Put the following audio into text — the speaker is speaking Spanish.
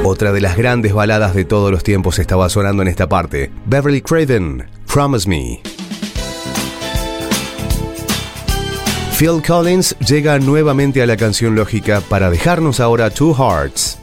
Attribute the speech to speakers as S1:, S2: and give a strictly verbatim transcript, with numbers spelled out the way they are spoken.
S1: Otra de las grandes baladas de todos los tiempos estaba sonando en esta parte. Beverly Craven, Promise Me. Phil Collins llega nuevamente a la canción lógica para dejarnos ahora Two Hearts.